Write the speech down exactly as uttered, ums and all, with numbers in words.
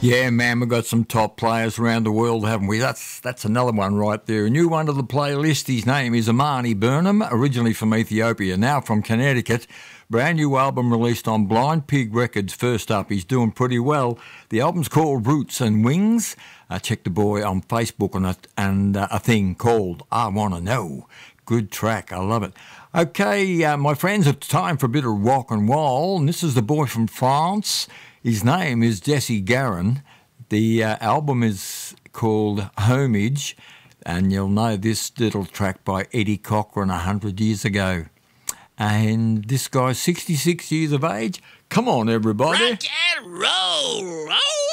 Yeah, man, we've got some top players around the world, haven't we? That's that's another one right there. A new one to the playlist. His name is Amani Burnham, originally from Ethiopia, now from Connecticut. Brand new album released on Blind Pig Records. First up, he's doing pretty well. The album's called Roots and Wings. Uh, check the boy on Facebook on it, and uh, a thing called I Wanna Know. Good track, I love it. Okay, uh, my friends, it's time for a bit of rock and roll, and this is the boy from France. His name is Jesse Garin. The uh, album is called Homage, and you'll know this little track by Eddie Cochran a hundred years ago. And this guy's sixty-six years of age. Come on, everybody. Rock and roll! Oh!